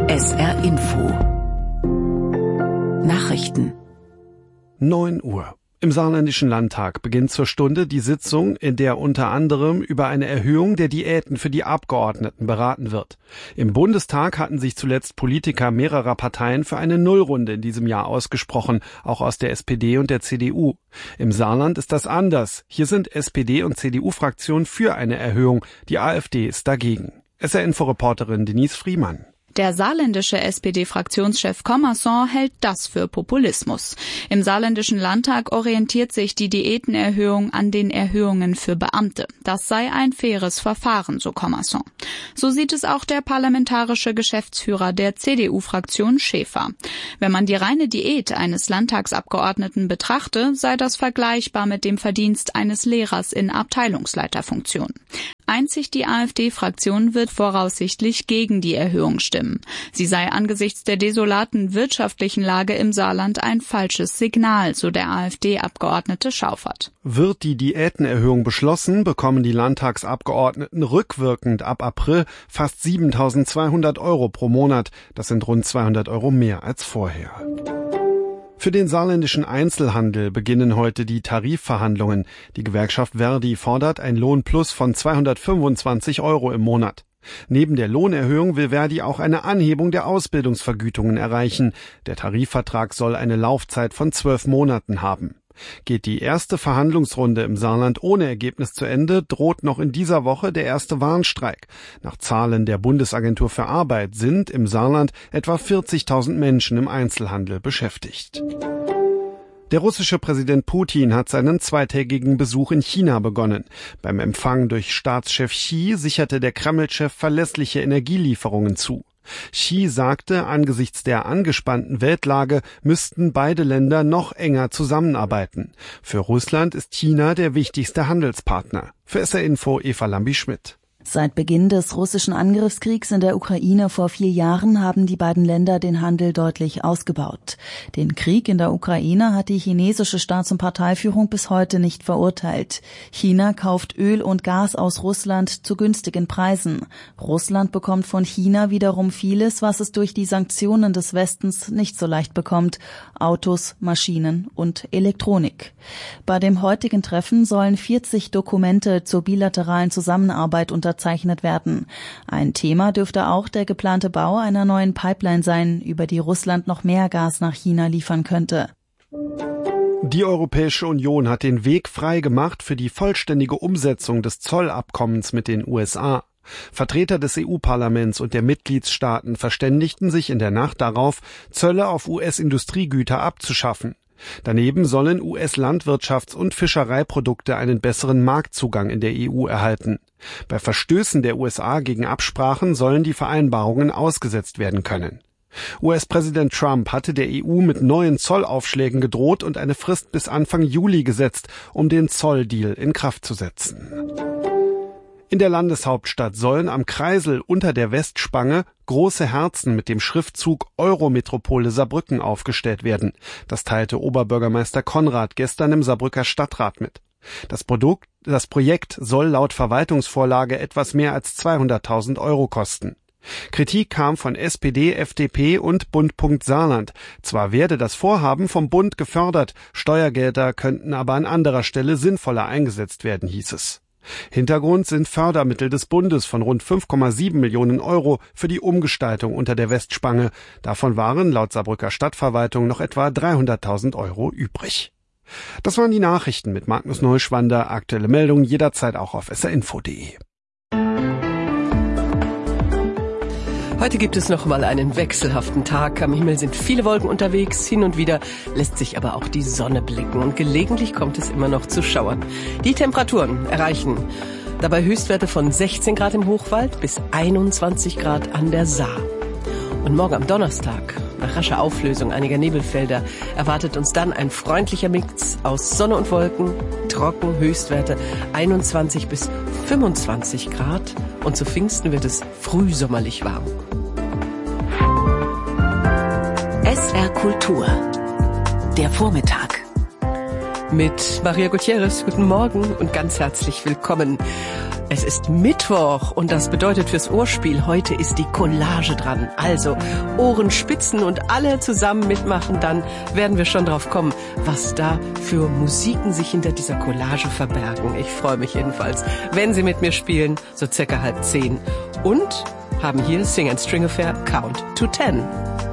SR Info Nachrichten 9 Uhr. Im Saarländischen Landtag beginnt zur Stunde die Sitzung, in der unter anderem über eine Erhöhung der Diäten für die Abgeordneten beraten wird. Im Bundestag hatten sich zuletzt Politiker mehrerer Parteien für eine Nullrunde in diesem Jahr ausgesprochen, auch aus der SPD und der CDU. Im Saarland ist das anders. Hier sind SPD- und CDU-Fraktionen für eine Erhöhung, die AfD ist dagegen. SR-Info-Reporterin Denise Friemann. Der saarländische SPD-Fraktionschef Commerson hält das für Populismus. Im saarländischen Landtag orientiert sich die Diätenerhöhung an den Erhöhungen für Beamte. Das sei ein faires Verfahren, so Commerson. So sieht es auch der parlamentarische Geschäftsführer der CDU-Fraktion Schäfer. Wenn man die reine Diät eines Landtagsabgeordneten betrachte, sei das vergleichbar mit dem Verdienst eines Lehrers in Abteilungsleiterfunktion. Einzig die AfD-Fraktion wird voraussichtlich gegen die Erhöhung stimmen. Sie sei angesichts der desolaten wirtschaftlichen Lage im Saarland ein falsches Signal, so der AfD-Abgeordnete Schaufert. Wird die Diätenerhöhung beschlossen, bekommen die Landtagsabgeordneten rückwirkend ab April fast 7.200 € pro Monat. Das sind rund 200 € mehr als vorher. Für den saarländischen Einzelhandel beginnen heute die Tarifverhandlungen. Die Gewerkschaft Verdi fordert ein Lohnplus von 225 € im Monat. Neben der Lohnerhöhung will Verdi auch eine Anhebung der Ausbildungsvergütungen erreichen. Der Tarifvertrag soll eine Laufzeit von 12 Monaten haben. Geht die erste Verhandlungsrunde im Saarland ohne Ergebnis zu Ende, droht noch in dieser Woche der erste Warnstreik. Nach Zahlen der Bundesagentur für Arbeit sind im Saarland etwa 40.000 Menschen im Einzelhandel beschäftigt. Der russische Präsident Putin hat seinen zweitägigen Besuch in China begonnen. Beim Empfang durch Staatschef Xi sicherte der Kreml-Chef verlässliche Energielieferungen zu. Xi sagte, angesichts der angespannten Weltlage müssten beide Länder noch enger zusammenarbeiten. Für Russland ist China der wichtigste Handelspartner. Für SR Info Eva Lambi-Schmidt. Seit Beginn des russischen Angriffskriegs in der Ukraine vor 4 Jahren haben die beiden Länder den Handel deutlich ausgebaut. Den Krieg in der Ukraine hat die chinesische Staats- und Parteiführung bis heute nicht verurteilt. China kauft Öl und Gas aus Russland zu günstigen Preisen. Russland bekommt von China wiederum vieles, was es durch die Sanktionen des Westens nicht so leicht bekommt: Autos, Maschinen und Elektronik. Bei dem heutigen Treffen sollen 40 Dokumente zur bilateralen Zusammenarbeit unterzeichnet werden. Ein Thema dürfte auch der geplante Bau einer neuen Pipeline sein, über die Russland noch mehr Gas nach China liefern könnte. Die Europäische Union hat den Weg frei gemacht für die vollständige Umsetzung des Zollabkommens mit den USA. Vertreter des EU-Parlaments und der Mitgliedstaaten verständigten sich in der Nacht darauf, Zölle auf US-Industriegüter abzuschaffen. Daneben sollen US-Landwirtschafts- und Fischereiprodukte einen besseren Marktzugang in der EU erhalten. Bei Verstößen der USA gegen Absprachen sollen die Vereinbarungen ausgesetzt werden können. US-Präsident Trump hatte der EU mit neuen Zollaufschlägen gedroht und eine Frist bis Anfang Juli gesetzt, um den Zolldeal in Kraft zu setzen. In der Landeshauptstadt sollen am Kreisel unter der Westspange große Herzen mit dem Schriftzug Eurometropole Saarbrücken aufgestellt werden. Das teilte Oberbürgermeister Konrad gestern im Saarbrücker Stadtrat mit. Das Projekt soll laut Verwaltungsvorlage etwas mehr als 200.000 € kosten. Kritik kam von SPD, FDP und Bund. Saarland. Zwar werde das Vorhaben vom Bund gefördert, Steuergelder könnten aber an anderer Stelle sinnvoller eingesetzt werden, hieß es. Hintergrund sind Fördermittel des Bundes von rund 5,7 Millionen € für die Umgestaltung unter der Westspange. Davon waren laut Saarbrücker Stadtverwaltung noch etwa 300.000 € übrig. Das waren die Nachrichten mit Magnus Neuschwander. Aktuelle Meldungen jederzeit auch auf srinfo.de. Heute gibt es noch mal einen wechselhaften Tag. Am Himmel sind viele Wolken unterwegs. Hin und wieder lässt sich aber auch die Sonne blicken. Und gelegentlich kommt es immer noch zu Schauern. Die Temperaturen erreichen dabei Höchstwerte von 16 Grad im Hochwald bis 21 Grad an der Saar. Und morgen am Donnerstag, nach rascher Auflösung einiger Nebelfelder, erwartet uns dann ein freundlicher Mix aus Sonne und Wolken, trocken, Höchstwerte 21 bis 25 Grad. Und zu Pfingsten wird es frühsommerlich warm. SR Kultur. Der Vormittag. Mit Maria Gutierrez, guten Morgen und ganz herzlich willkommen. Es ist Mittwoch und das bedeutet fürs Ohrspiel, heute ist die Collage dran. Also Ohren spitzen und alle zusammen mitmachen, dann werden wir schon drauf kommen, was da für Musiken sich hinter dieser Collage verbergen. Ich freue mich jedenfalls, wenn Sie mit mir spielen, so circa 9:30. Und haben hier Sing and String Affair Count to 10.